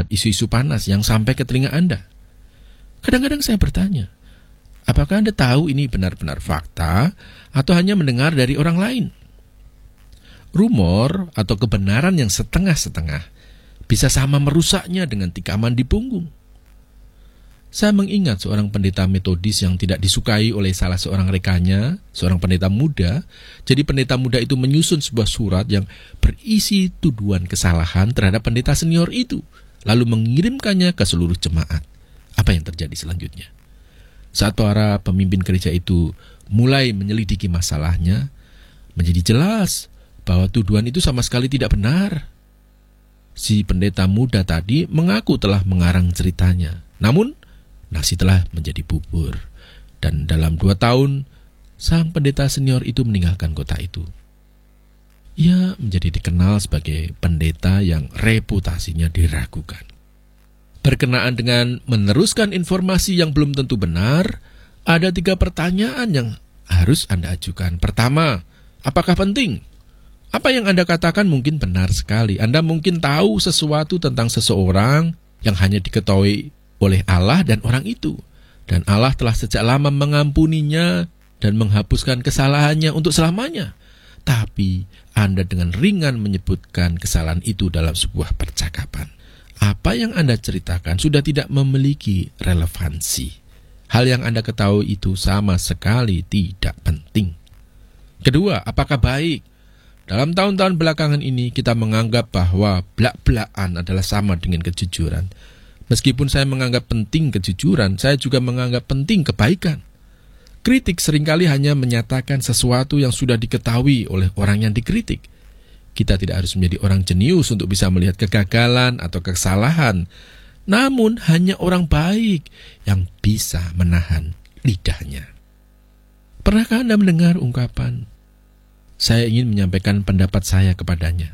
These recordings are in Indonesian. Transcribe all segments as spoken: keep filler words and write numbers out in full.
isu-isu panas yang sampai ke telinga Anda? Kadang-kadang saya bertanya, apakah Anda tahu ini benar-benar fakta atau hanya mendengar dari orang lain? Rumor atau kebenaran yang setengah-setengah bisa sama merusaknya dengan tikaman di punggung. Saya mengingat seorang pendeta metodis yang tidak disukai oleh salah seorang rekannya, seorang pendeta muda. Jadi pendeta muda itu menyusun sebuah surat yang berisi tuduhan kesalahan terhadap pendeta senior itu, lalu mengirimkannya ke seluruh jemaat. Apa yang terjadi selanjutnya? Saat para pemimpin gereja itu mulai menyelidiki masalahnya, menjadi jelas bahwa tuduhan itu sama sekali tidak benar. Si pendeta muda tadi mengaku telah mengarang ceritanya. Namun, nasi telah menjadi bubur. Dan dalam dua tahun, sang pendeta senior itu meninggalkan kota itu. Ia menjadi dikenal sebagai pendeta yang reputasinya diragukan. Berkenaan dengan meneruskan informasi yang belum tentu benar, ada tiga pertanyaan yang harus Anda ajukan. Pertama, apakah penting? Apa yang Anda katakan mungkin benar sekali. Anda mungkin tahu sesuatu tentang seseorang yang hanya diketahui oleh Allah dan orang itu. Dan Allah telah sejak lama mengampuninya dan menghapuskan kesalahannya untuk selamanya. Tapi Anda dengan ringan menyebutkan kesalahan itu dalam sebuah percakapan. Apa yang Anda ceritakan sudah tidak memiliki relevansi. Hal yang Anda ketahui itu sama sekali tidak penting. Kedua, apakah baik? Dalam tahun-tahun belakangan ini kita menganggap bahwa blak-blakan adalah sama dengan kejujuran. Meskipun saya menganggap penting kejujuran, saya juga menganggap penting kebaikan. Kritik seringkali hanya menyatakan sesuatu yang sudah diketahui oleh orang yang dikritik. Kita tidak harus menjadi orang jenius untuk bisa melihat kegagalan atau kesalahan. Namun hanya orang baik yang bisa menahan lidahnya. Pernahkah Anda mendengar ungkapan, saya ingin menyampaikan pendapat saya kepadanya?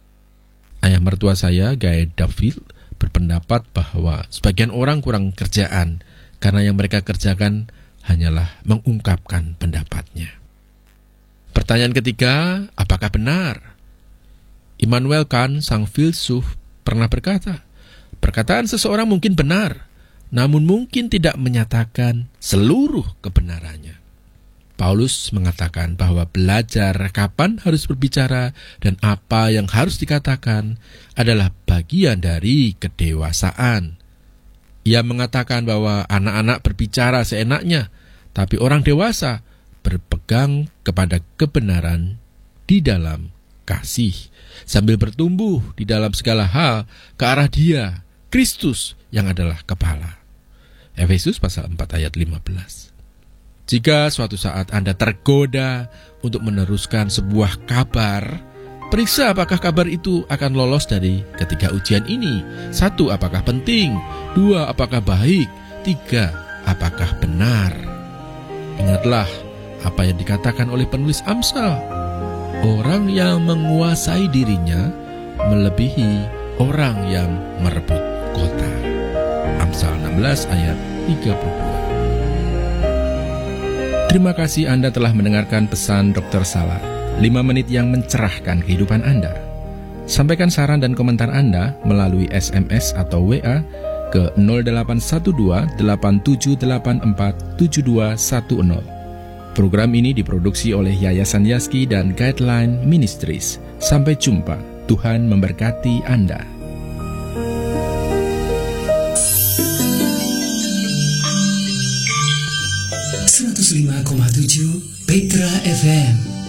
Ayah mertua saya, Guy Duffield, berpendapat bahwa sebagian orang kurang kerjaan karena yang mereka kerjakan hanyalah mengungkapkan pendapatnya. Pertanyaan ketiga, apakah benar? Immanuel Kant, sang filsuf, pernah berkata, perkataan seseorang mungkin benar, namun mungkin tidak menyatakan seluruh kebenarannya. Paulus mengatakan bahwa belajar kapan harus berbicara dan apa yang harus dikatakan adalah bagian dari kedewasaan. Ia mengatakan bahwa anak-anak berbicara seenaknya, tapi orang dewasa berpegang kepada kebenaran di dalam kasih, sambil bertumbuh di dalam segala hal ke arah Dia, Kristus yang adalah kepala. Efesus pasal empat ayat lima belas. Jika suatu saat Anda tergoda untuk meneruskan sebuah kabar, periksa apakah kabar itu akan lolos dari ketiga ujian ini. Satu, apakah penting? Dua, apakah baik? Tiga, apakah benar? Ingatlah apa yang dikatakan oleh penulis Amsal. Orang yang menguasai dirinya melebihi orang yang merebut kota. Amsal enam belas ayat tiga puluh dua. Terima kasih Anda telah mendengarkan pesan dokter Salah, lima menit yang mencerahkan kehidupan Anda. Sampaikan saran dan komentar Anda melalui S M S atau W A ke nol delapan satu dua delapan tujuh delapan empat tujuh dua satu nol. Program ini diproduksi oleh Yayasan Yaski dan Guideline Ministries. Sampai jumpa, Tuhan memberkati Anda. seratus lima koma tujuh Petra F M.